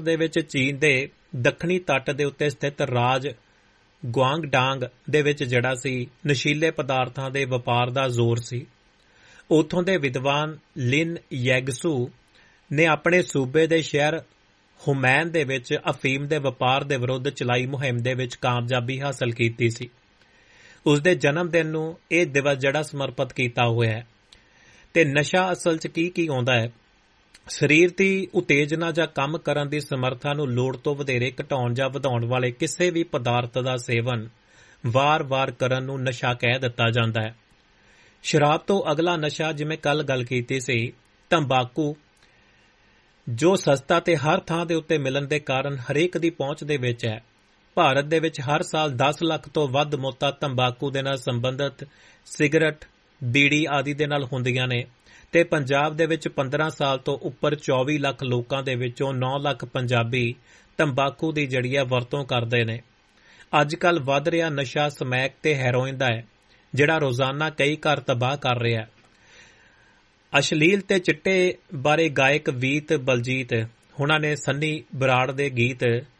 ਦੇ ਵਿੱਚ ਚੀਨ ਦੇ ਦੱਖਣੀ ਤੱਟ ਦੇ ਉੱਤੇ ਸਥਿਤ ਰਾਜ ਗੁਆਂਗਡਾਂਗ ਦੇ ਵਿੱਚ ਜਿਹੜਾ ਸੀ ਨਸ਼ੀਲੇ ਪਦਾਰਥਾਂ ਦੇ ਵਪਾਰ ਦਾ ਜ਼ੋਰ ਸੀ। ਉੱਥੋਂ ਦੇ ਵਿਦਵਾਨ ਲਿਨ ਯੈਗਸੂ ਨੇ ਆਪਣੇ ਸੂਬੇ ਦੇ ਸ਼ਹਿਰ ਹੁਮੈਨ ਦੇ ਵਿੱਚ ਅਫੀਮ ਦੇ ਵਪਾਰ ਦੇ ਵਿਰੁੱਧ ਚਲਾਈ ਮੁਹਿੰਮ ਦੇ ਵਿੱਚ ਕਾਮਯਾਬੀ ਹਾਸਲ ਕੀਤੀ ਸੀ। ਉਸ ਦੇ ਜਨਮ ਦਿਨ ਨੂੰ ਇਹ ਦਿਵਸ ਜਿਹੜਾ ਸਮਰਪਿਤ ਕੀਤਾ ਹੋਇਆ ਹੈ। ਤੇ ਨਸ਼ਾ ਅਸਲ 'ਚ ਕੀ ਆਉਂਦਾ ਹੈ? ਸਰੀਰ ਦੀ ਉਤੇਜਨਾ ਜਾਂ ਕੰਮ ਕਰਨ ਦੀ ਸਮਰੱਥਾ ਨੂੰ ਲੋੜ ਤੋਂ ਵਧੇਰੇ ਘਟਾਉਣ ਜਾਂ ਵਧਾਉਣ ਵਾਲੇ ਕਿਸੇ ਵੀ ਪਦਾਰਥ ਦਾ ਸੇਵਨ ਵਾਰ-ਵਾਰ ਕਰਨ ਨੂੰ ਨਸ਼ਾ ਕਹਿ ਦਿੱਤਾ ਜਾਂਦਾ ਹੈ। ਸ਼ਰਾਬ ਤੋਂ ਅਗਲਾ ਨਸ਼ਾ, ਜਿਵੇਂ ਕੱਲ ਗੱਲ ਕੀਤੀ ਸੀ, ਤੰਬਾਕੂ, ਜੋ ਸਸਤਾ ਤੇ ਹਰ ਥਾਂ ਦੇ ਉੱਤੇ ਮਿਲਣ ਦੇ ਕਾਰਨ ਹਰੇਕ ਦੀ ਪਹੁੰਚ ਦੇ ਵਿੱਚ ਹੈ। ਭਾਰਤ ਦੇ ਵਿੱਚ ਹਰ ਸਾਲ 10 ਲੱਖ ਤੋਂ ਵੱਧ ਮੌਤਾਂ ਤੰਬਾਕੂ ਦੇ ਨਾਲ ਸੰਬੰਧਿਤ ਸਿਗਰਟ, ਬੀੜੀ ਆਦਿ ਦੇ ਨਾਲ ਹੁੰਦੀਆਂ ਨੇ ਤੇ ਪੰਜਾਬ ਦੇ ਵਿੱਚ 15 ਸਾਲ ਤੋਂ ਉੱਪਰ 24 ਲੱਖ ਲੋਕਾਂ ਦੇ ਵਿੱਚੋਂ 9 ਲੱਖ ਪੰਜਾਬੀ ਤੰਬਾਕੂ ਦੀ ਜਿਹੜੀ ਹੈ ਵਰਤੋਂ ਕਰਦੇ ਨੇ। ਅੱਜ ਕੱਲ੍ਹ ਵੱਧ ਰਿਹਾ ਨਸ਼ਾ ਸਮੈਕ ਤੇ ਹੈਰੋਇਨ ਦਾ ਹੈ, ਜਿਹੜਾ ਰੋਜ਼ਾਨਾ ਕਈ ਘਰ ਤਬਾਹ ਕਰ ਰਿਹਾ ਹੈ। ਅਸ਼ਲੀਲ ਤੇ ਚਿੱਟੇ ਬਾਰੇ ਗਾਇਕ ਵੀਤ ਬਲਜੀਤ ਹੁਣਾਂ ਨੇ ਸੰਨੀ ਬਰਾੜ ਦੇ ਗੀਤ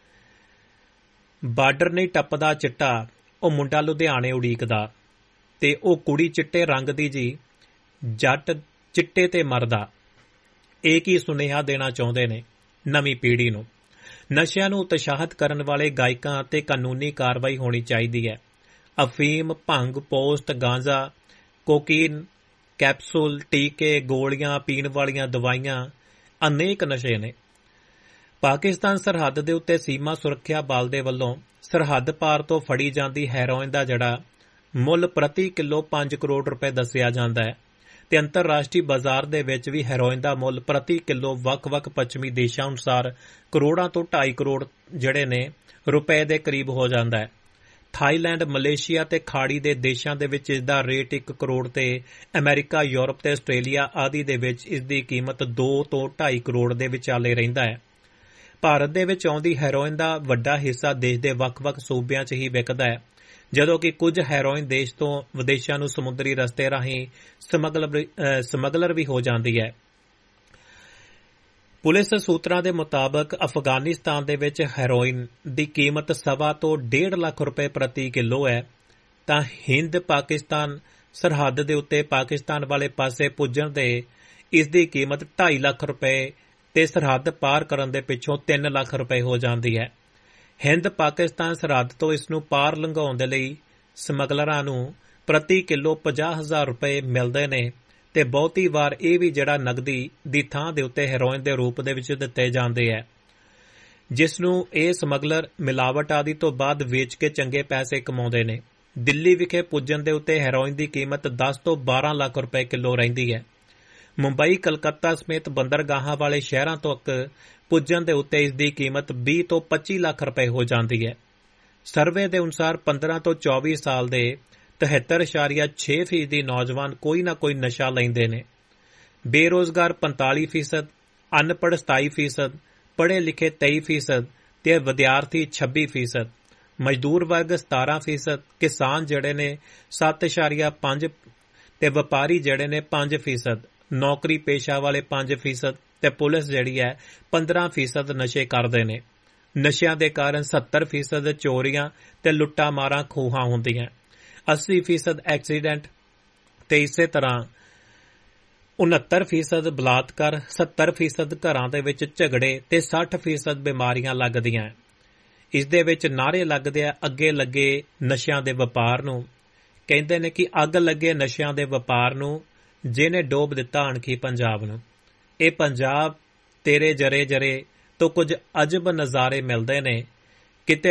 ਬਾਰਡਰ ਨਹੀਂ ਟੱਪਦਾ ਚਿੱਟਾ, ਉਹ ਮੁੰਡਾ ਲੁਧਿਆਣੇ ਉਡੀਕਦਾ, ਤੇ ਉਹ ਕੁੜੀ ਚਿੱਟੇ ਰੰਗ ਦੀ ਜੀ, ਜੱਟ ਚਿੱਟੇ ਤੇ ਮਰਦਾ, ਇਹ ਕੀ ਸੁਨੇਹਾ ਦੇਣਾ ਚਾਹੁੰਦੇ ਨੇ ਨਵੀਂ ਪੀੜ੍ਹੀ ਨੂੰ? ਨਸ਼ਿਆਂ ਨੂੰ ਉਤਸ਼ਾਹਿਤ ਕਰਨ ਵਾਲੇ ਗਾਇਕਾਂ ਤੇ ਕਾਨੂੰਨੀ ਕਾਰਵਾਈ ਹੋਣੀ ਚਾਹੀਦੀ ਹੈ। ਅਫੀਮ, ਭੰਗ, ਪੋਸਟ, ਗਾਂਜਾ, ਕੋਕੀਨ, ਕੈਪਸੂਲ, ਟੀਕੇ, ਗੋਲੀਆਂ, ਪੀਣ ਵਾਲੀਆਂ ਦਵਾਈਆਂ, ਅਨੇਕ ਨਸ਼ੇ ਨੇ। ਪਾਕਿਸਤਾਨ ਸਰਹੱਦ ਦੇ ਉੱਤੇ ਸੀਮਾ ਸੁਰੱਖਿਆ ਬਲ ਦੇ ਵੱਲੋਂ ਸਰਹੱਦ ਪਾਰ ਤੋਂ ਫੜੀ ਜਾਂਦੀ ਹੈਰੋਇਨ ਦਾ ਜਿਹੜਾ ਮੁੱਲ ਪ੍ਰਤੀ ਕਿਲੋ 5 ਕਰੋੜ ਰੁਪਏ ਦੱਸਿਆ ਜਾਂਦਾ ਹੈ ਤੇ ਅੰਤਰਰਾਸ਼ਟਰੀ ਬਾਜ਼ਾਰ ਦੇ ਵਿੱਚ ਵੀ ਹੈਰੋਇਨ ਦਾ ਮੁੱਲ ਪ੍ਰਤੀ ਕਿਲੋ ਵੱਖ-ਵੱਖ ਪੱਛਮੀ ਦੇਸ਼ਾਂ ਅਨੁਸਾਰ ਕਰੋੜਾਂ ਤੋਂ 2.5 ਕਰੋੜ ਜਿਹੜੇ ਨੇ ਰੁਪਏ ਦੇ ਕਰੀਬ ਹੋ ਜਾਂਦਾ ਹੈ। ਥਾਈਲੈਂਡ, ਮਲੇਸ਼ੀਆ ਤੇ ਖਾੜੀ ਦੇ ਦੇਸ਼ਾਂ ਦੇ ਵਿੱਚ ਇਸ ਦਾ ਰੇਟ 1 ਕਰੋੜ ਤੇ ਅਮਰੀਕਾ, ਯੂਰਪ ਤੇ ਆਸਟ੍ਰੇਲੀਆ ਆਦਿ ਦੇ ਵਿੱਚ ਇਸ ਦੀ ਕੀਮਤ 2 ਤੋਂ 2.5 ਕਰੋੜ ਦੇ ਵਿਚਾਲੇ ਰਹਿੰਦਾ ਹੈ। ਭਾਰਤ ਦੇ ਵਿੱਚ ਆਉਂਦੀ ਹੈਰੋਇਨ ਦਾ ਵੱਡਾ ਹਿੱਸਾ ਦੇਸ਼ ਦੇ ਵੱਖ-ਵੱਖ ਸੂਬਿਆਂ 'ਚ ਹੀ ਵਿਕਦਾ ਹੈ, ਜਦੋਂ ਕਿ ਕੁਝ ਹੈਰੋਇਨ ਦੇਸ਼ ਤੋਂ ਵਿਦੇਸ਼ਾਂ ਨੂੰ ਸਮੁੰਦਰੀ ਰਸਤੇ ਰਾਹੀਂ ਸਮਗਲਰ ਵੀ ਹੋ ਜਾਂਦੀ ਹੈ। ਪੁਲਿਸ ਸੂਤਰਾਂ ਦੇ ਮੁਤਾਬਕ ਅਫਗਾਨਿਸਤਾਨ ਦੇ ਵਿੱਚ ਹੈਰੋਇਨ ਦੀ ਕੀਮਤ 1.25 ਤੋਂ 1.5 ਲੱਖ ਰੁਪਏ ਪ੍ਰਤੀ ਕਿਲੋ ਹੈ, ਤਾਂ ਹਿੰਦ ਪਾਕਿਸਤਾਨ ਸਰਹੱਦ ਦੇ ਉੱਤੇ ਪਾਕਿਸਤਾਨ ਵਾਲੇ ਪਾਸੇ ਪੁੱਜਣ ਦੇ ਇਸ ਦੀ ਕੀਮਤ 2.5 ਲੱਖ ਰੁਪਏ ਤੇ ਸਰਹੱਦ ਪਾਰ ਕਰਨ ਦੇ ਪਿੱਛੋਂ 3 ਲੱਖ ਰੁਪਏ ਹੋ ਜਾਂਦੀ ਹੈ। ਹਿੰਦ ਪਾਕਿਸਤਾਨ ਸਰਹੱਦ ਤੋਂ ਇਸ ਨੂੰ ਪਾਰ ਲੰਘਾਉਣ ਦੇ ਲਈ ਸਮਗਲਰਾਂ ਨੂੰ ਪ੍ਰਤੀ ਕਿਲੋ 50,000 ਰੁਪਏ ਮਿਲਦੇ ਨੇ ਤੇ ਬਹੁਤੀ ਵਾਰ ਇਹ ਵੀ ਜਿਹੜਾ ਨਗਦੀ ਦੀ ਥਾਂ ਦੇ ਉੱਤੇ ਹੈਰੋਇਨ ਦੇ ਰੂਪ ਦੇ ਵਿੱਚ ਦਿੱਤੇ ਜਾਂਦੇ ਹੈ, ਜਿਸ ਨੂੰ ਇਹ ਸਮਗਲਰ ਮਿਲਾਵਟ ਆਦਿ ਤੋਂ ਬਾਅਦ ਵੇਚ ਕੇ ਚੰਗੇ ਪੈਸੇ ਕਮਾਉਂਦੇ ਨੇ। ਦਿੱਲੀ ਵਿਖੇ ਪੁੱਜਣ ਦੇ ਉੱਤੇ ਹੈਰੋਇਨ ਦੀ ਕੀਮਤ 10 ਤੋਂ 12 ਲੱਖ ਰੁਪਏ ਕਿਲੋ ਰਹਿੰਦੀ ਹੈ। ਮੁੰਬਈ, ਕਲਕੱਤਾ ਸਮੇਤ ਬੰਦਰਗਾਹਾਂ ਵਾਲੇ ਸ਼ਹਿਰਾਂ ਤੱਕ ਪੁੱਜਣ ਦੇ ਉੱਤੇ ਇਸ ਦੀ ਕੀਮਤ 20 ਤੋਂ 25 ਲੱਖ ਰੁਪਏ ਹੋ ਜਾਂਦੀ ਹੈ। ਸਰਵੇ ਦੇ ਅਨੁਸਾਰ 15 ਤੋਂ 24 ਸਾਲ ਦੇ 73.6% ਨੌਜਵਾਨ ਕੋਈ ਨਾ ਕੋਈ ਨਸ਼ਾ ਲੈਂਦੇ ਨੇ। ਬੇਰੋਜ਼ਗਾਰ 45%, ਅਨਪੜ੍ਹ 27%, ਪੜ੍ਹੇ ਲਿਖੇ 23% ਤੇ ਵਿਦਿਆਰਥੀ 26%, ਮਜ਼ਦੂਰ ਵਰਗ 17%, ਕਿਸਾਨ ਜਿਹੜੇ ਨੇ 7.5% ਤੇ ਵਪਾਰੀ ਜਿਹੜੇ ਨੇ 5%, ਨੌਕਰੀ ਪੇਸ਼ਾ ਵਾਲੇ 5% ਤੇ ਪੁਲਿਸ ਜਿਹੜੀ ਹੈ 15% ਨਸ਼ੇ ਕਰਦੇ ਨੇ। ਨਸ਼ਿਆਂ ਦੇ ਕਾਰਨ 70% ਚੋਰੀਆਂ ਤੇ ਲੁੱਟਾਂ ਮਾਰਾਂ ਖੋਹਾਂ ਹੁੰਦੀਆਂ, 80% ਐਕਸੀਡੈਂਟ ਤੇ ਇਸੇ ਤਰ੍ਹਾਂ 69% ਬਲਾਤਕਾਰ, 70% ਘਰਾਂ ਦੇ ਵਿੱਚ ਝਗੜੇ ਤੇ 60% ਬਿਮਾਰੀਆਂ ਲੱਗਦੀਆਂ। ਇਸ ਦੇ ਵਿੱਚ ਨਾਅਰੇ ਲੱਗਦੇ ਆ, ਅੱਗੇ ਲੱਗੇ ਨਸ਼ਿਆਂ ਦੇ ਵਪਾਰ ਨੂੰ। ਕਹਿੰਦੇ ਨੇ ਕਿ ਅੱਗ ਲੱਗੇ ਨਸ਼ਿਆਂ ਦੇ ਵਪਾਰ ਨੂੰ, ਜਿਹਨੇ ਡੋਬ ਦਿੱਤਾ ਅਣਖੀ ਪੰਜਾਬ ਨੂੰ। ਇਹ ਪੰਜਾਬ ਤੇਰੇ ਜਰੇ ਜਰੇ ਤੋਂ ਕੁਝ ਅਜਬ ਨਜ਼ਾਰੇ ਮਿਲਦੇ ਨੇ। ਕਿਤੇ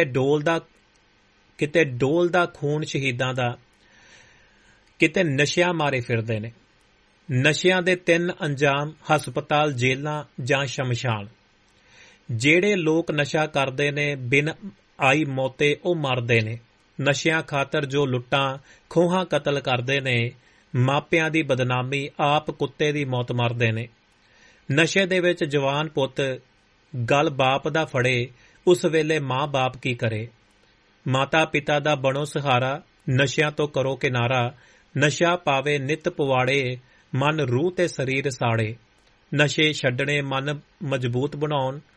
ਡੋਲਦਾ ਖੂਨ ਸ਼ਹੀਦਾਂ ਦਾ, ਕਿਤੇ ਨਸ਼ਿਆਂ ਮਾਰੇ ਫਿਰਦੇ ਨੇ। ਨਸ਼ਿਆਂ ਦੇ 3 ਅੰਜਾਮ: ਹਸਪਤਾਲ, ਜੇਲਾਂ ਜਾਂ ਸ਼ਮਸ਼ਾਨ। ਜਿਹੜੇ ਲੋਕ ਨਸ਼ਾ ਕਰਦੇ ਨੇ ਬਿਨ ਆਈ ਮੌਤੇ ਉਹ ਮਰਦੇ ਨੇ। ਨਸ਼ਿਆਂ ਖਾਤਰ ਜੋ ਲੁੱਟਾਂ ਖੋਹਾਂ ਕਤਲ ਕਰਦੇ ਨੇ, ਮਾਪਿਆਂ ਦੀ ਬਦਨਾਮੀ, ਆਪ ਕੁੱਤੇ ਦੀ ਮੌਤ ਮਰਦੇ ਨੇ। ਨਸ਼ੇ ਦੇ ਵਿੱਚ ਜਵਾਨ ਪੁੱਤ ਗਲ ਬਾਪ ਦਾ ਫੜੇ, ਉਸ ਵੇਲੇ ਮਾਂ ਬਾਪ ਕੀ ਕਰੇ। ਮਾਤਾ ਪਿਤਾ ਦਾ ਬਣੋ ਸਹਾਰਾ, ਨਸ਼ਿਆਂ ਤੋਂ ਕਰੋ ਕਿਨਾਰਾ। ਨਸ਼ਾ ਪਾਵੇ ਨਿਤ ਪਵਾੜੇ, ਮਨ ਰੂਹ ਤੇ ਸਰੀਰ ਸਾੜੇ। ਨਸ਼ੇ ਛੱਡਣੇ ਮਨ ਮਜ਼ਬੂਤ ਬਣਾਉਣ,